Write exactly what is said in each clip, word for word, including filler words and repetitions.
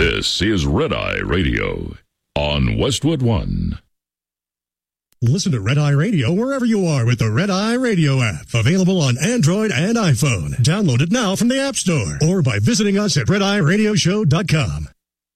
This is Red Eye Radio on Westwood One. Listen to Red Eye Radio wherever you are with the Red Eye Radio app. Available on Android and iPhone. Download it now from the App Store or by visiting us at red eye radio show dot com.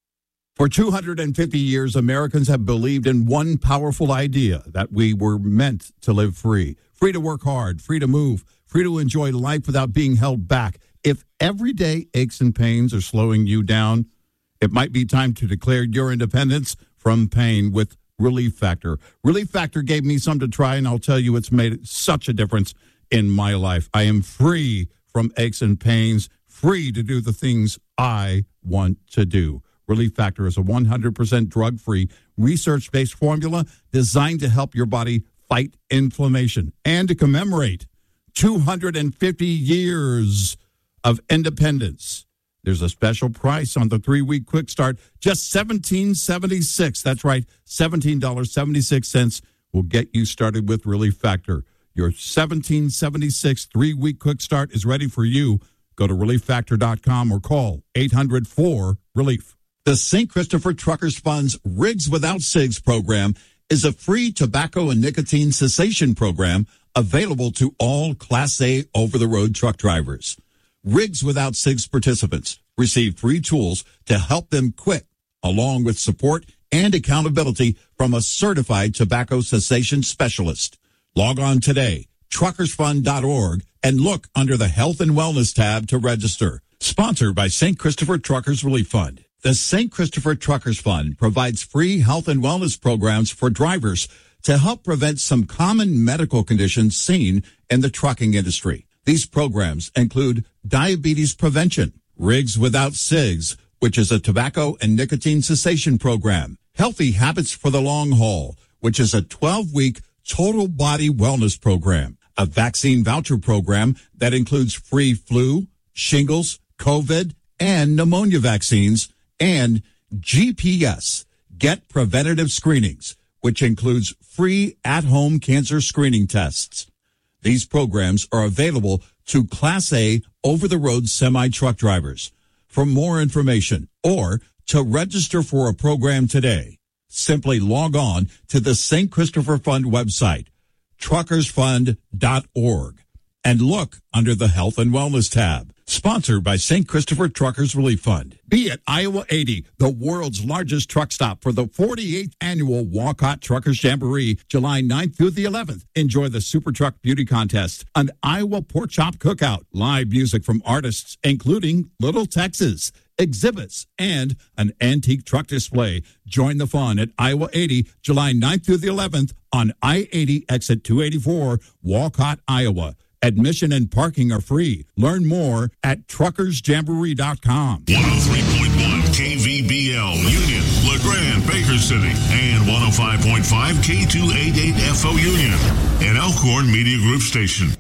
For two hundred fifty years, Americans have believed in one powerful idea, that we were meant to live free. Free to work hard, free to move, free to enjoy life without being held back. If everyday aches and pains are slowing you down, it might be time to declare your independence from pain with Relief Factor. Relief Factor gave me some to try, and I'll tell you, it's made such a difference in my life. I am free from aches and pains, free to do the things I want to do. Relief Factor is a one hundred percent drug-free, research-based formula designed to help your body fight inflammation and to commemorate two hundred fifty years of independence. There's a special price on the three-week quick start, just seventeen dollars and seventy-six cents. That's right, seventeen dollars and seventy-six cents will get you started with Relief Factor. Your seventeen dollars and seventy-six cents three-week quick start is ready for you. Go to relief factor dot com or call eight hundred four relief. The Saint Christopher Truckers Fund's Rigs Without Cigs program is a free tobacco and nicotine cessation program available to all Class A over-the-road truck drivers. Rigs Without Cigs participants receive free tools to help them quit, along with support and accountability from a certified tobacco cessation specialist. Log on today, truckers fund dot org, and look under the Health and Wellness tab to register. Sponsored by Saint Christopher Truckers Relief Fund. The Saint Christopher Truckers Fund provides free health and wellness programs for drivers to help prevent some common medical conditions seen in the trucking industry. These programs include diabetes prevention, Rigs Without Cigs, which is a tobacco and nicotine cessation program, Healthy Habits for the Long Haul, which is a twelve-week total body wellness program, a vaccine voucher program that includes free flu, shingles, COVID, and pneumonia vaccines, and G P S, Get Preventative Screenings, which includes free at-home cancer screening tests. These programs are available to Class A over-the-road semi-truck drivers. For more information or to register for a program today, simply log on to the Saint Christopher Fund website, truckers fund dot org, and look under the Health and Wellness tab. Sponsored by Saint Christopher Truckers Relief Fund. Be at Iowa eighty, the world's largest truck stop for the forty-eighth annual Walcott Truckers Jamboree, July ninth through the eleventh. Enjoy the Super Truck Beauty Contest, an Iowa Pork Chop Cookout, live music from artists including Little Texas, exhibits, and an antique truck display. Join the fun at Iowa eighty, July ninth through the eleventh on I eighty exit two eighty-four, Walcott, Iowa. Admission and parking are free. Learn more at truckers jamboree dot com. one oh three point one K V B L, Union, LeGrand, Baker City, and one oh five point five K two eighty-eight F O Union, an Elkhorn Media Group station.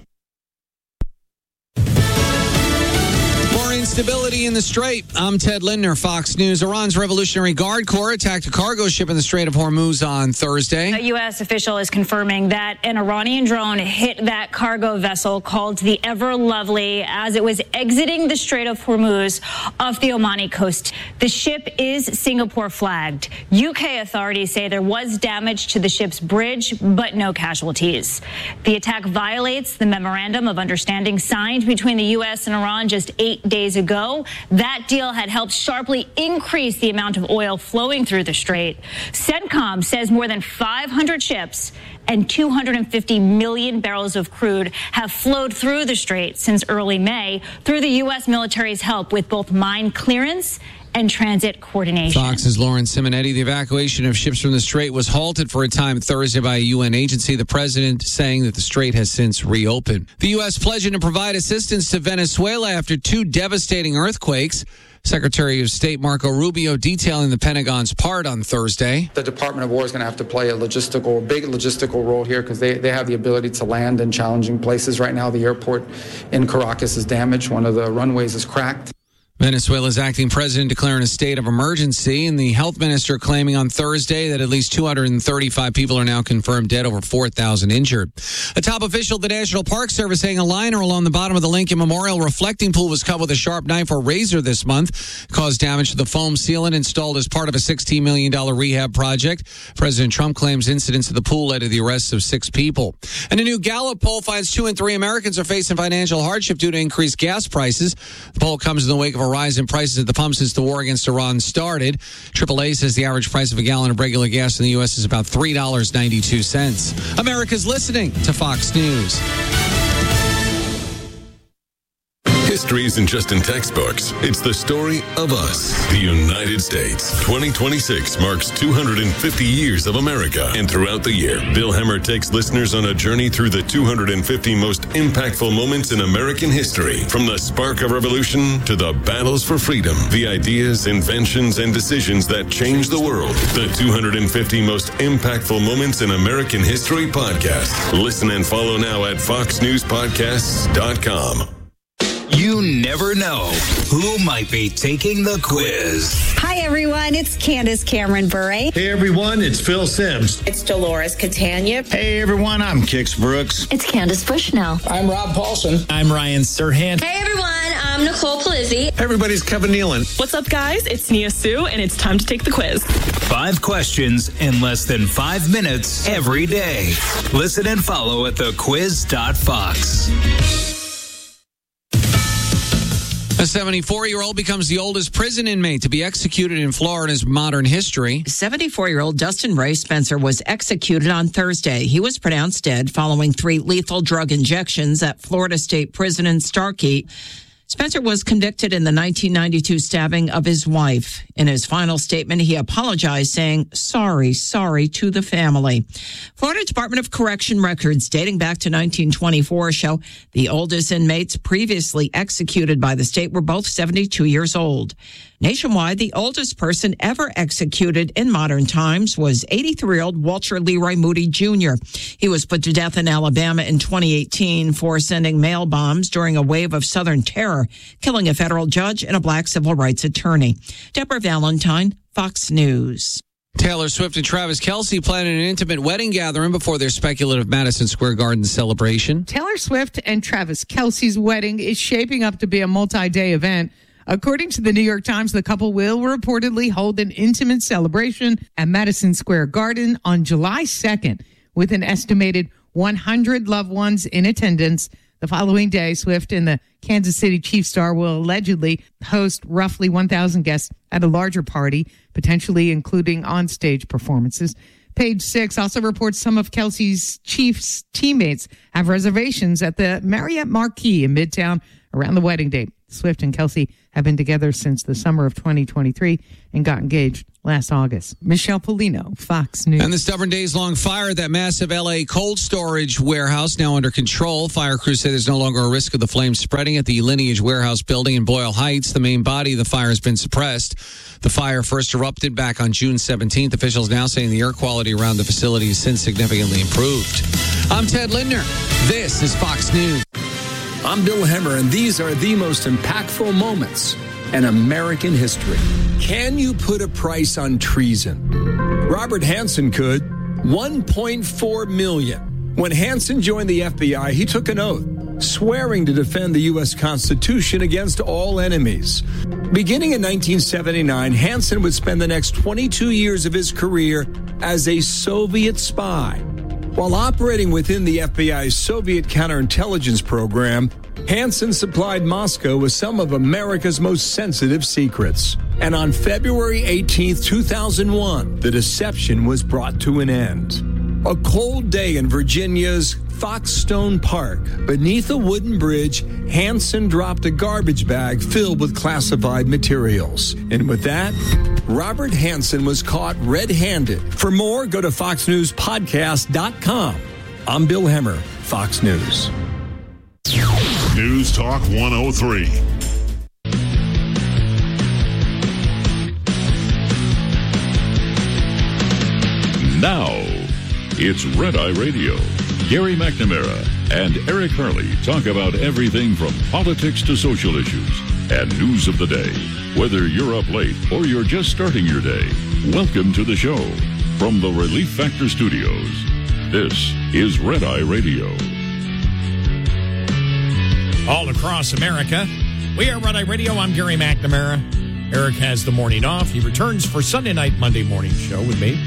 Instability in the Strait. I'm Ted Lindner, Fox News. Iran's Revolutionary Guard Corps attacked a cargo ship in the Strait of Hormuz on Thursday. A U S official is confirming that an Iranian drone hit that cargo vessel called the Ever Lovely as it was exiting the Strait of Hormuz off the Omani coast. The ship is Singapore flagged. U K authorities say there was damage to the ship's bridge, but no casualties. The attack violates the memorandum of understanding signed between the U S and Iran just eight days ago. That deal had helped sharply increase the amount of oil flowing through the strait. CENTCOM says more than five hundred ships and two hundred fifty million barrels of crude have flowed through the strait since early May through the U S military's help with both mine clearance and transit coordination. Fox's Lauren Simonetti. The evacuation of ships from the strait was halted for a time Thursday by a U N agency. The president saying that the strait has since reopened. The U S pledging to provide assistance to Venezuela after two devastating earthquakes. Secretary of State Marco Rubio detailing the Pentagon's part on Thursday. The Department of War is going to have to play a logistical, big logistical role here because they, they have the ability to land in challenging places. Right now, the airport in Caracas is damaged. One of the runways is cracked. Venezuela's acting president declaring a state of emergency, and the health minister claiming on Thursday that at least two hundred thirty-five people are now confirmed dead, over four thousand injured. A top official at the National Park Service saying a liner along the bottom of the Lincoln Memorial reflecting pool was cut with a sharp knife or razor this month, caused damage to the foam sealant installed as part of a sixteen million dollars rehab project. President Trump claims incidents at the pool led to the arrest of six people. And a new Gallup poll finds two in three Americans are facing financial hardship due to increased gas prices. The poll comes in the wake of a rise in prices at the pump since the war against Iran started. triple A says the average price of a gallon of regular gas in the U S is about three dollars and ninety-two cents. America's listening to Fox News. History isn't just in textbooks. It's the story of us, the United States. twenty twenty-six marks two hundred fifty years of America. And throughout the year, Bill Hemmer takes listeners on a journey through the two hundred fifty most impactful moments in American history. From the spark of revolution to the battles for freedom, the ideas, inventions, and decisions that changed the world. The two hundred fifty most impactful moments in American history podcast. Listen and follow now at fox news podcasts dot com. You never know who might be taking the quiz. Hi, everyone. It's Candace Cameron Bure. Hey, everyone. It's Phil Sims. It's Dolores Catania. Hey, everyone. I'm Kix Brooks. It's Candace Bushnell. I'm Rob Paulson. I'm Ryan Serhant. Hey, everyone. I'm Nicole Palizzi. Everybody's Kevin Nealon. What's up, guys? It's Nia Sue, and it's time to take the quiz. Five questions in less than five minutes every day. Listen and follow at the quiz dot fox. A seventy-four-year-old becomes the oldest prison inmate to be executed in Florida's modern history. seventy-four-year-old Dustin Ray Spencer was executed on Thursday. He was pronounced dead following three lethal drug injections at Florida State Prison in Starkey. Spencer was convicted in the nineteen ninety-two stabbing of his wife. In his final statement, he apologized, saying, sorry, sorry to the family. Florida Department of Correction records dating back to nineteen twenty-four show the oldest inmates previously executed by the state were both seventy-two years old. Nationwide, the oldest person ever executed in modern times was eighty-three-year-old Walter Leroy Moody Junior He was put to death in Alabama in twenty eighteen for sending mail bombs during a wave of Southern terror, killing a federal judge and a black civil rights attorney. Deborah Valentine, Fox News. Taylor Swift and Travis Kelce planning an intimate wedding gathering before their speculative Madison Square Garden celebration. Taylor Swift and Travis Kelce's wedding is shaping up to be a multi-day event. According to the New York Times, the couple will reportedly hold an intimate celebration at Madison Square Garden on July second, with an estimated one hundred loved ones in attendance. The following day, Swift and the Kansas City Chiefs star will allegedly host roughly one thousand guests at a larger party, potentially including on-stage performances. Page Six also reports some of Kelce's Chiefs teammates have reservations at the Marriott Marquis in Midtown around the wedding date. Swift and Kelce have been together since the summer of twenty twenty-three and got engaged last August. Michelle Polino, Fox News. And the stubborn days-long fire at that massive L A cold storage warehouse now under control. Fire crews say there's no longer a risk of the flames spreading at the Lineage Warehouse building in Boyle Heights. The main body of the fire has been suppressed. The fire first erupted back on June seventeenth. Officials now saying the air quality around the facility has since significantly improved. I'm Ted Lindner. This is Fox News. I'm Bill Hemmer, and these are the most impactful moments in American history. Can you put a price on treason? Robert Hanssen could. one point four million dollars. When Hanssen joined the F B I, he took an oath, swearing to defend the U S Constitution against all enemies. Beginning in nineteen seventy-nine, Hanssen would spend the next twenty-two years of his career as a Soviet spy. While operating within the F B I's Soviet counterintelligence program, Hanssen supplied Moscow with some of America's most sensitive secrets. And on February eighteenth, two thousand one, the deception was brought to an end. A cold day in Virginia's Foxstone Park. Beneath a wooden bridge, Hanssen dropped a garbage bag filled with classified materials. And with that, Robert Hanssen was caught red-handed. For more, go to fox news podcast dot com. I'm Bill Hemmer, Fox News. News Talk one oh three. Now, it's Red Eye Radio. Gary McNamara and Eric Hurley talk about everything from politics to social issues. and news of the day. Whether you're up late or you're just starting your day, welcome to the show. From the Relief Factor Studios, this is Red Eye Radio. All across America, we are Red Eye Radio. I'm Gary McNamara. Eric has the morning off. He returns for Sunday night, Monday morning show with me.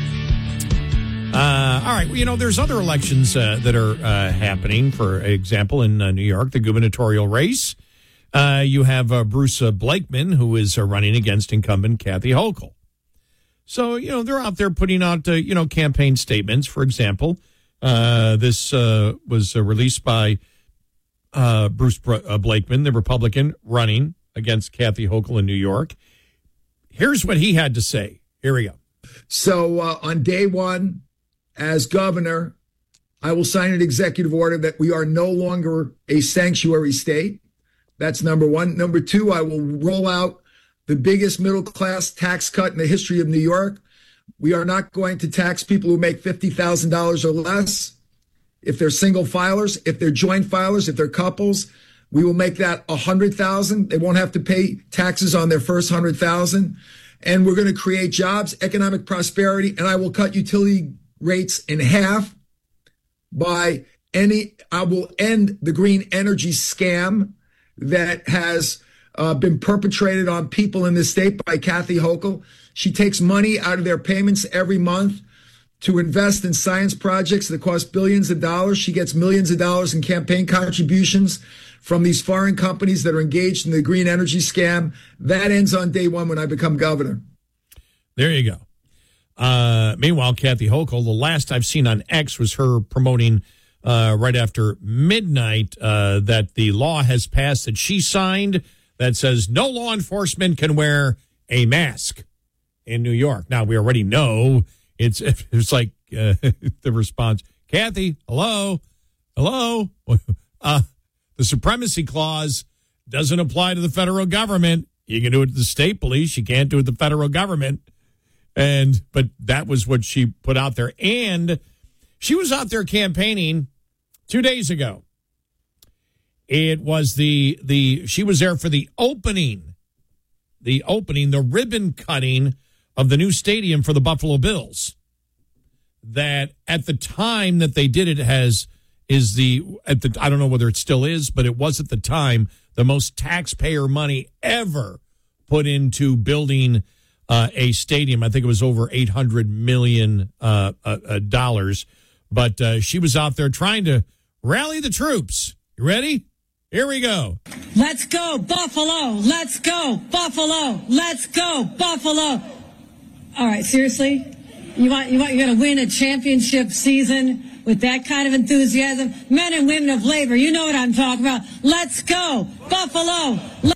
Uh, all right, well, you know, there's other elections uh, that are uh, happening. For example, in uh, New York, the gubernatorial race. Uh, you have uh, Bruce uh, Blakeman, who is uh, running against incumbent Kathy Hochul. So, you know, they're out there putting out, uh, you know, campaign statements. For example, uh, this uh, was uh, released by uh, Bruce Br- uh, Blakeman, the Republican, running against Kathy Hochul in New York. Here's what he had to say. Here we go. So uh, on day one, as governor, I will sign an executive order that we are no longer a sanctuary state. That's number one. Number two, I will roll out the biggest middle-class tax cut in the history of New York. We are not going to tax people who make fifty thousand dollars or less. If they're single filers, if they're joint filers, if they're couples, we will make that one hundred thousand dollars. They won't have to pay taxes on their first one hundred thousand dollars. And we're going to create jobs, economic prosperity, and I will cut utility rates in half by any, I will end the green energy scam that has uh, been perpetrated on people in this state by Kathy Hochul. She takes money out of their payments every month to invest in science projects that cost billions of dollars. She gets millions of dollars in campaign contributions from these foreign companies that are engaged in the green energy scam. That ends on day one when I become governor. There you go. Uh, meanwhile, Kathy Hochul, the last I've seen on X was her promoting uh, right after midnight uh, that the law has passed that she signed that says no law enforcement can wear a mask in New York. Now, we already know it's it's like uh, the response, Kathy, hello, hello. Uh, the supremacy clause doesn't apply to the federal government. You can do it to the state police. You can't do it to the federal government. And but that was what she put out there. And she was out there campaigning two days ago. It was the the she was there for the opening, the opening, the ribbon cutting of the new stadium for the Buffalo Bills. That at the time that they did it has is the at the I don't know whether it still is, but it was at the time the most taxpayer money ever put into building Uh, a stadium. I think it was over eight hundred million dollars. Uh, uh, dollars. But uh, she was out there trying to rally the troops. You ready? Here we go. Let's go, Buffalo. Let's go, Buffalo. Let's go, Buffalo. All right, seriously? You want, you want, you're going to win a championship season with that kind of enthusiasm? Men and women of labor, you know what I'm talking about. Let's go, Buffalo. Let's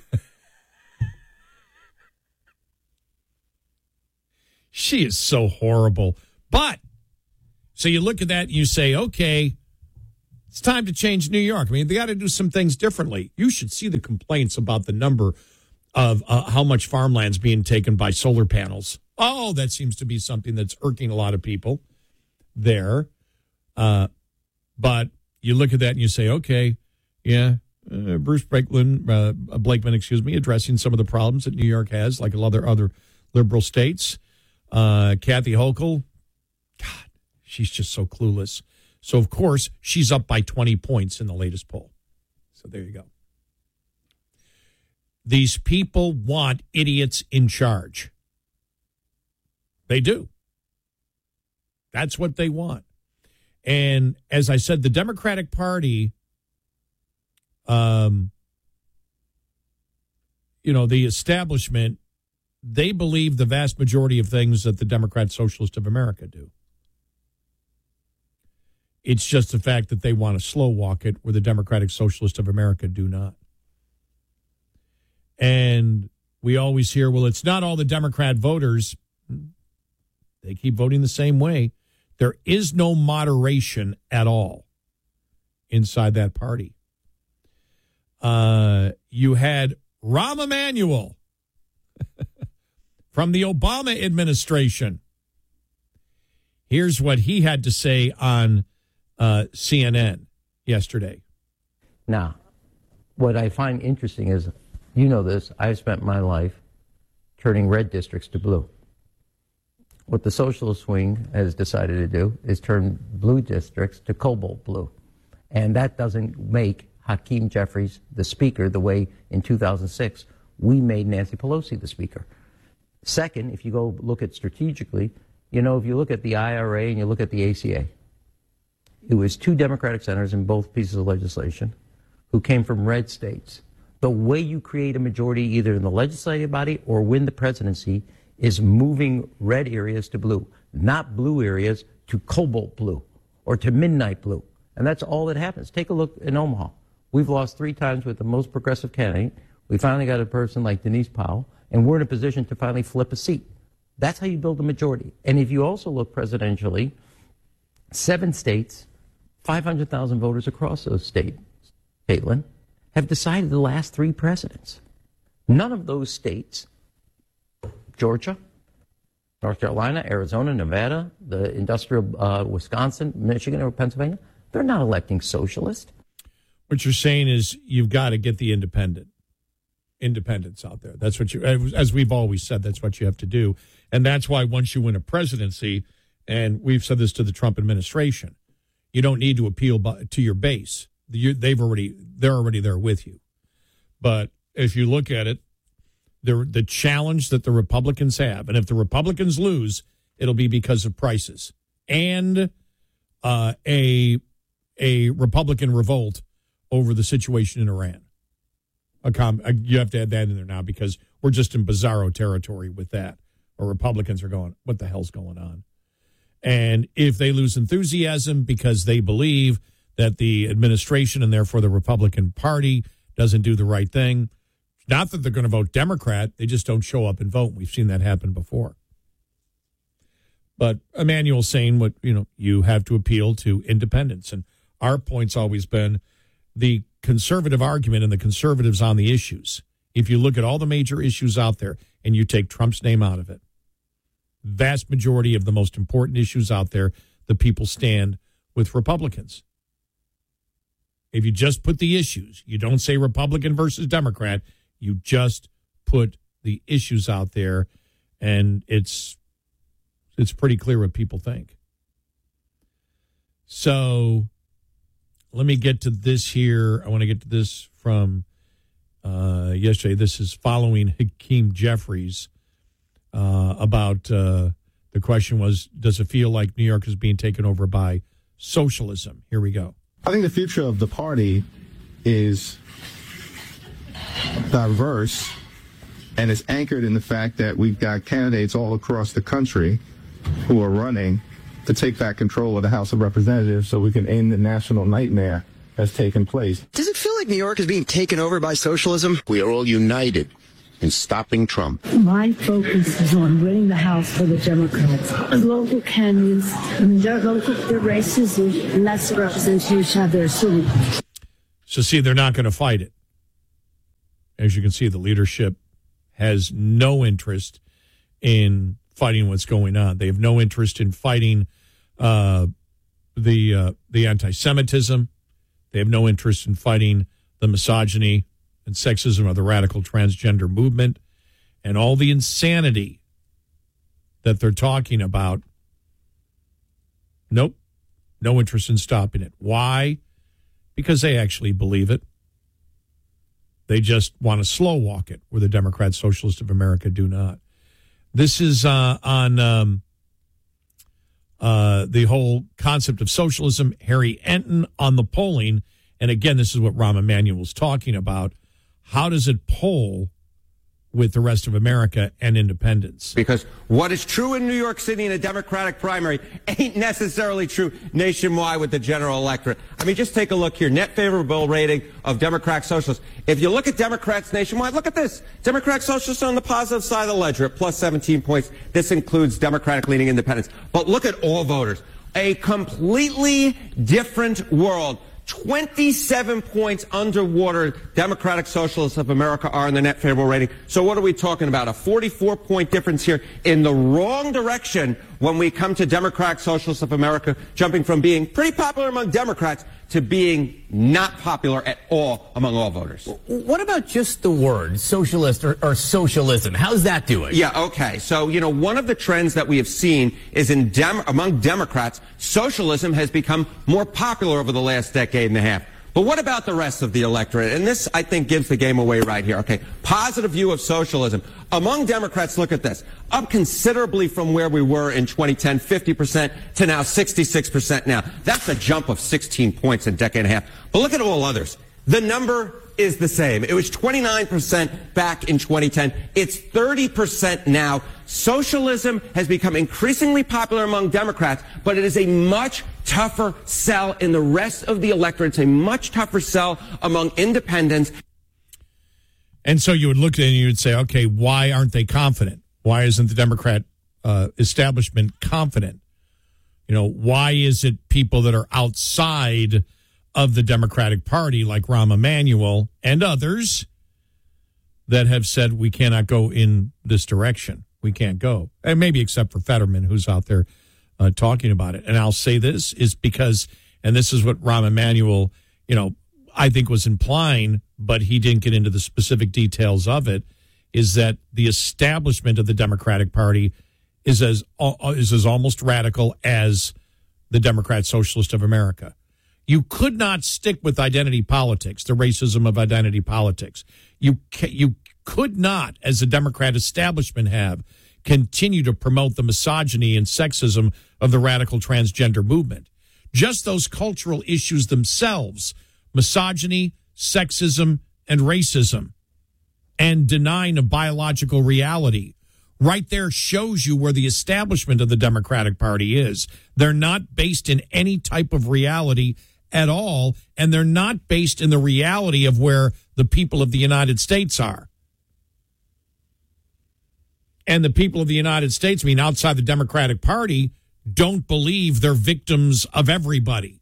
She is so horrible. But, so you look at that and you say, okay, it's time to change New York. I mean, they got to do some things differently. You should see the complaints about the number of uh, how much farmland's being taken by solar panels. Oh, that seems to be something that's irking a lot of people there. Uh, but you look at that and you say, okay, yeah, uh, Bruce Blakeman, uh, Blakeman, excuse me, addressing some of the problems that New York has, like a lot of other liberal states. Uh, Kathy Hochul, God, she's just so clueless. So, of course, she's up by twenty points in the latest poll. So there you go. These people want idiots in charge. They do. That's what they want. And as I said, the Democratic Party, um, you know, the establishment, they believe the vast majority of things that the Democrat Socialist of America do. It's just the fact that they want to slow walk it where the Democratic Socialist of America do not. And we always hear, well, it's not all the Democrat voters. They keep voting the same way. There is no moderation at all inside that party. Uh, you had Rahm Emanuel from the Obama administration. Here's what he had to say on uh, C N N yesterday. Now, what I find interesting is You know this. I've spent my life turning red districts to blue. What the socialist wing has decided to do is turn blue districts to cobalt blue. And that doesn't make Hakeem Jeffries the speaker the way in two thousand six we made Nancy Pelosi the speaker. Second, if you go look at strategically, you know, if you look at the I R A and you look at the A C A, it was two Democratic senators in both pieces of legislation who came from red states. The way you create a majority either in the legislative body or win the presidency is moving red areas to blue, not blue areas to cobalt blue or to midnight blue. And that's all that happens. Take a look in Omaha. We've lost three times with the most progressive candidate. We finally got a person like Denise Powell, and we're in a position to finally flip a seat. That's how you build a majority. And if you also look presidentially, seven states, five hundred thousand voters across those states, Caitlin, have decided the last three presidents. None of those states, Georgia, North Carolina, Arizona, Nevada, the industrial uh, Wisconsin, Michigan, or Pennsylvania, they're not electing socialists. What you're saying is you've got to get the independent independents out there. That's what you, as we've always said, that's what you have to do. And that's why once you win a presidency, and we've said this to the Trump administration, you don't need to appeal to your base. You, they've already, they're already there with you. But if you look at it, the the challenge that the Republicans have, and if the Republicans lose, it'll be because of prices and uh, a a Republican revolt over the situation in Iran. A com- you have to add that in there now because we're just in bizarro territory with that. Or Republicans are going, what the hell's going on? And if they lose enthusiasm because they believe that the administration and therefore the Republican Party doesn't do the right thing, not that they're going to vote Democrat, they just don't show up and vote. We've seen that happen before. But Emmanuel's saying what, you know, you have to appeal to independents. And our point's always been the conservative argument and the conservatives on the issues. If you look at all the major issues out there and you take Trump's name out of it, vast majority of the most important issues out there, the people stand with Republicans. If you just put the issues, you don't say Republican versus Democrat, you just put the issues out there, and it's it's pretty clear what people think. So let me get to this here. I want to get to this from uh, yesterday. This is following Hakeem Jeffries uh, about uh, the question was, does it feel like New York is being taken over by socialism? Here we go. I think the future of the party is diverse, and it's anchored in the fact that we've got candidates all across the country who are running to take back control of the House of Representatives so we can end the national nightmare that's taken place. Does it feel like New York is being taken over by socialism? We are all united in stopping Trump. My focus is on winning the House for the Democrats. Local candidates, I mean, their local their races, less representation of their city. So see, they're not going to fight it. As you can see, the leadership has no interest in fighting what's going on. They have no interest in fighting uh, the uh, the anti-Semitism. They have no interest in fighting the misogyny and sexism of the radical transgender movement and all the insanity that they're talking about. Nope. No interest in stopping it. Why? Because they actually believe it. They just want to slow walk it, where the Democrat Socialists of America do not. This is uh, on um, uh, the whole concept of socialism. Harry Enton on the polling. And again, this is what Rahm Emanuel was talking about. How does it poll with the rest of America and independents? Because what is true in New York City in a Democratic primary ain't necessarily true nationwide with the general electorate. I mean, just take a look here. Net favorable rating of Democrat Socialists. If you look at Democrats nationwide, look at this. Democrat Socialists are on the positive side of the ledger at plus seventeen points. This includes Democratic-leaning independents. But look at all voters. A completely different world. twenty-seven points underwater Democratic Socialists of America are in the net favorable rating. So what are we talking about? A forty-four point difference here in the wrong direction when we come to Democratic Socialists of America, jumping from being pretty popular among Democrats to being not popular at all among all voters. What about just the word socialist or, or socialism? How's that doing? Yeah, okay. So, you know, one of the trends that we have seen is in dem- among Democrats, socialism has become more popular over the last decade and a half. But what about the rest of the electorate? And this, I think, gives the game away right here. Okay, positive view of socialism. Among Democrats, look at this. Up considerably from where we were in twenty ten, fifty percent to now sixty-six percent now. That's a jump of sixteen points in a decade and a half. But look at all others. The number is the same. It was twenty-nine percent back in twenty ten. It's thirty percent now. Socialism has become increasingly popular among Democrats, but it is a much tougher sell in the rest of the electorate. It's a much tougher sell among independents. And so you would look at it and you would say, okay, why aren't they confident? Why isn't the Democrat uh, establishment confident? You know, why is it people that are outside of the Democratic Party, like Rahm Emanuel and others, that have said we cannot go in this direction? We can't go. And maybe except for Fetterman, who's out there uh, talking about it. And I'll say this is because, and this is what Rahm Emanuel, you know, I think was implying, but he didn't get into the specific details of it, is that the establishment of the Democratic Party is as is as almost radical as the Democrat Socialist of America. You could not stick with identity politics, the racism of identity politics. You ca- you could not, as the Democrat establishment have, continue to promote the misogyny and sexism of the radical transgender movement. Just those cultural issues themselves, misogyny, sexism, and racism, and denying a biological reality, right there shows you where the establishment of the Democratic Party is. They're not based in any type of reality at all, and they're not based in the reality of where the people of the United States are. And the people of the United States, I mean, outside the Democratic Party, don't believe they're victims of everybody.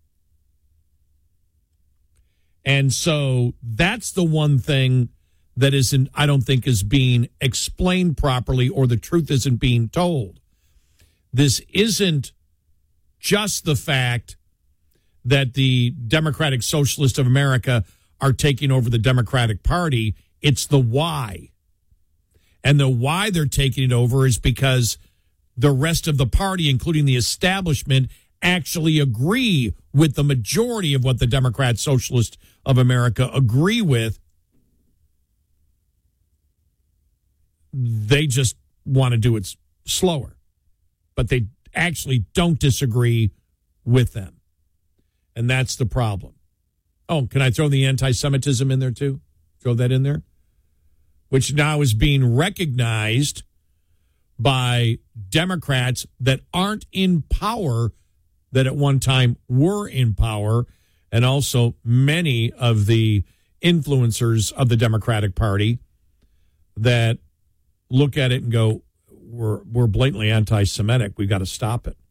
And so that's the one thing that isn't, I don't think, is being explained properly, or the truth isn't being told. This isn't just the fact that the Democratic Socialist of America are taking over the Democratic Party. It's the why. And the why they're taking it over is because the rest of the party, including the establishment, actually agree with the majority of what the Democrat Socialist of America agree with. They just want to do it slower. But they actually don't disagree with them. And that's the problem. Oh, can I throw the anti-Semitism in there too? Throw that in there? Which now is being recognized by Democrats that aren't in power, that at one time were in power, and also many of the influencers of the Democratic Party that look at it and go, we're, we're blatantly anti-Semitic. We've got to stop it.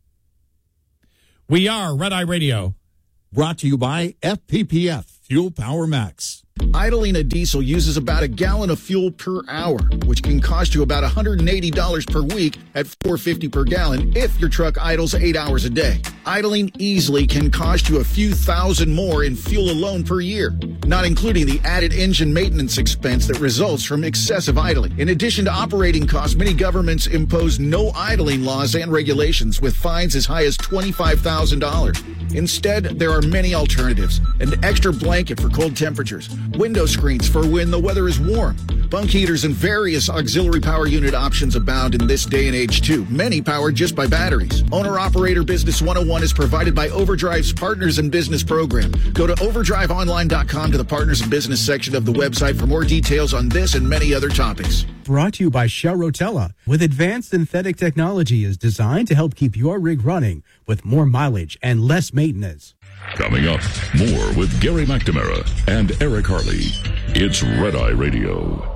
We are Red Eye Radio. Brought to you by F P P F, Fuel Power Max. Idling a diesel uses about a gallon of fuel per hour, which can cost you about one hundred eighty dollars per week at four dollars and fifty cents per gallon if your truck idles eight hours a day. Idling easily can cost you a few thousand more in fuel alone per year, not including the added engine maintenance expense that results from excessive idling. In addition to operating costs, many governments impose no idling laws and regulations with fines as high as twenty-five thousand dollars. Instead, there are many alternatives: an extra blanket for cold temperatures, window screens for when the weather is warm, bunk heaters, and various auxiliary power unit options abound in this day and age too, many powered just by batteries. Owner-Operator Business one oh one is provided by Overdrive's Partners in Business program. Go to overdrive online dot com to the Partners in Business section of the website for more details on this and many other topics. Brought to you by Shell Rotella, with advanced synthetic technology is designed to help keep your rig running with more mileage and less maintenance. Coming up, more with Gary McNamara and Eric Harley. It's Red Eye Radio.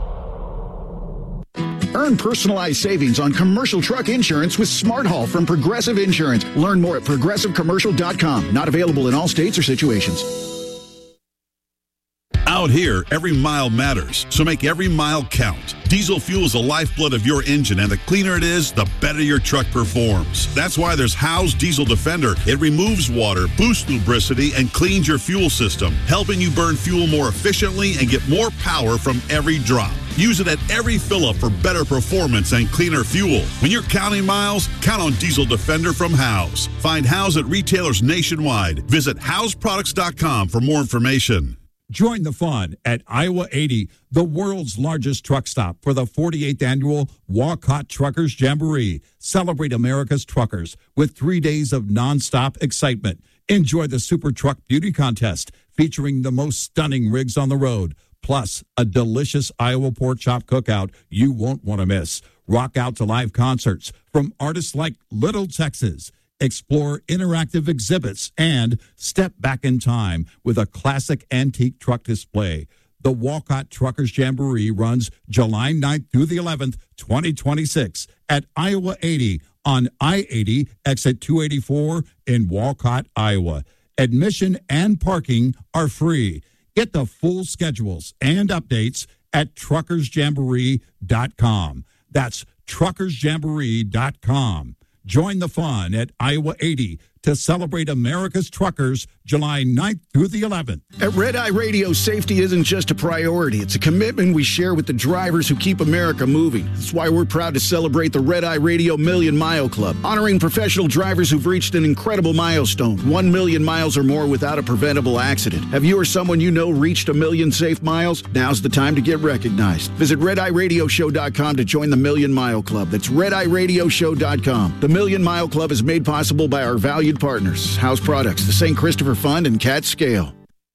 Earn personalized savings on commercial truck insurance with Smart Haul from Progressive Insurance. Learn more at progressive commercial dot com. Not available in all states or situations. Out here, every mile matters, so make every mile count. Diesel fuel is the lifeblood of your engine, and the cleaner it is, the better your truck performs. That's why there's Howe's Diesel Defender. It removes water, boosts lubricity, and cleans your fuel system, helping you burn fuel more efficiently and get more power from every drop. Use it at every fill-up for better performance and cleaner fuel. When you're counting miles, count on Diesel Defender from Howe's. Find Howe's at retailers nationwide. Visit Howes Products dot com for more information. Join the fun at Iowa eighty, the world's largest truck stop, for the forty-eighth annual Walcott Truckers Jamboree. Celebrate America's truckers with three days of nonstop excitement. Enjoy the Super Truck Beauty Contest featuring the most stunning rigs on the road, plus a delicious Iowa pork chop cookout you won't want to miss. Rock out to live concerts from artists like Little Texas. Explore interactive exhibits and step back in time with a classic antique truck display. The Walcott Truckers Jamboree runs July ninth through the eleventh, twenty twenty-six at Iowa eighty on I eighty, exit two eighty-four in Walcott, Iowa. Admission and parking are free. Get the full schedules and updates at truckers jamboree dot com. That's truckers jamboree dot com. Join the fun at Iowa eighty to celebrate America's truckers July ninth through the eleventh. At Red Eye Radio, safety isn't just a priority. It's a commitment we share with the drivers who keep America moving. That's why we're proud to celebrate the Red Eye Radio Million Mile Club, honoring professional drivers who've reached an incredible milestone, one million miles or more without a preventable accident. Have you or someone you know reached a million safe miles? Now's the time to get recognized. Visit red eye radio show dot com to join the Million Mile Club. That's red eye radio show dot com. The Million Mile Club is made possible by our valued partners, House Products, the Saint Christopher Fund, and Cat Scale.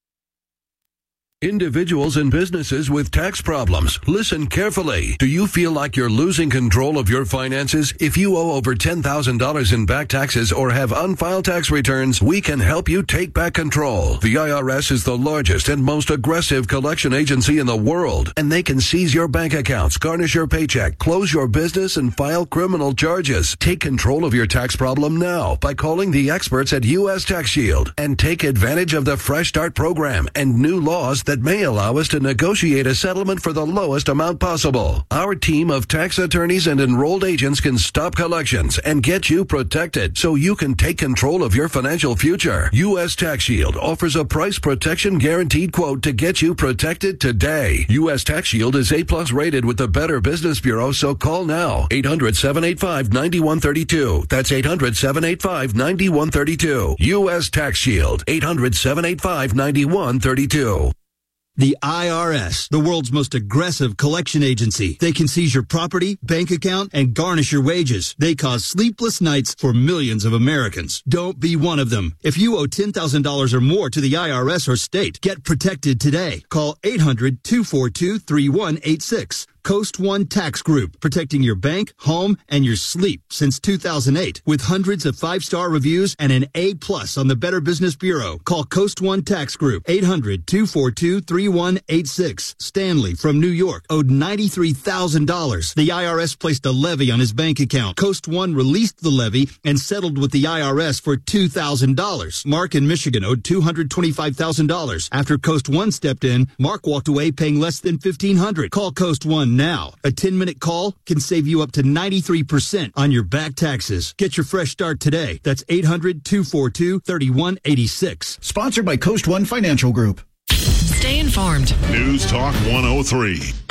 Individuals and businesses with tax problems, listen carefully. Do you feel like you're losing control of your finances? If you owe over ten thousand dollars in back taxes or have unfiled tax returns, we can help you take back control. The I R S is the largest and most aggressive collection agency in the world, and they can seize your bank accounts, garnish your paycheck, close your business, and file criminal charges. Take control of your tax problem now by calling the experts at U S Tax Shield and take advantage of the Fresh Start program and new laws that may allow us to negotiate a settlement for the lowest amount possible. Our team of tax attorneys and enrolled agents can stop collections and get you protected so you can take control of your financial future. U S Tax Shield offers a price protection guaranteed quote to get you protected today. U S Tax Shield is A plus rated with the Better Business Bureau, so call now. eight hundred, seven eight five, nine one three two. That's eight hundred, seven eight five, nine one three two. U S Tax Shield. eight hundred, seven eight five, nine one three two. The I R S, the world's most aggressive collection agency. They can seize your property, bank account, and garnish your wages. They cause sleepless nights for millions of Americans. Don't be one of them. If you owe ten thousand dollars or more to the I R S or state, get protected today. Call eight hundred, two four two, three one eight six. Coast One Tax Group, protecting your bank, home, and your sleep since two thousand eight. With hundreds of five-star reviews and an A plus on the Better Business Bureau. Call Coast One Tax Group, eight hundred, two four two, three one eight six. Stanley from New York owed ninety-three thousand dollars. The I R S placed a levy on his bank account. Coast One released the levy and settled with the I R S for two thousand dollars. Mark in Michigan owed two hundred twenty-five thousand dollars. After Coast One stepped in, Mark walked away paying less than fifteen hundred dollars. Call Coast One now. A ten-minute call can save you up to ninety-three percent on your back taxes. Get your fresh start today. That's eight hundred, two four two, three one eight six. Sponsored by Coast One Financial Group. Stay informed. News Talk one oh three.